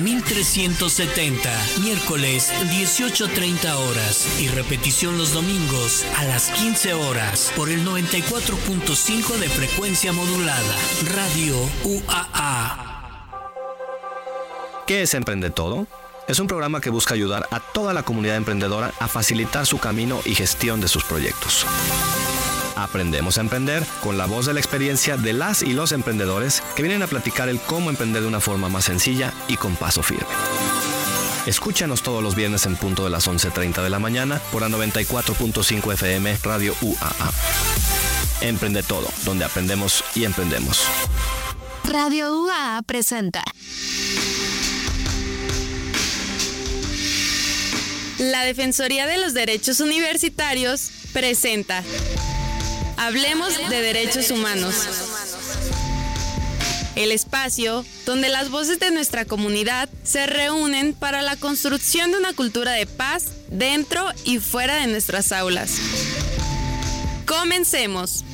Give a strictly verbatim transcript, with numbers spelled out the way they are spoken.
mil trescientos setenta, miércoles dieciocho treinta horas y repetición los domingos a las quince horas por el noventa y cuatro punto cinco de frecuencia modulada. Radio U A A. ¿Qué es Emprende Todo? Es un programa que busca ayudar a toda la comunidad emprendedora a facilitar su camino y gestión de sus proyectos. Aprendemos a emprender con la voz de la experiencia de las y los emprendedores que vienen a platicar el cómo emprender de una forma más sencilla y con paso firme. Escúchanos todos los viernes en punto de las once treinta de la mañana por la noventa y cuatro punto cinco F M Radio U A A. Emprende Todo, donde aprendemos y emprendemos. Radio U A A presenta La Defensoría de los Derechos Universitarios presenta Hablemos de Derechos Humanos, el espacio donde las voces de nuestra comunidad se reúnen para la construcción de una cultura de paz dentro y fuera de nuestras aulas. Comencemos.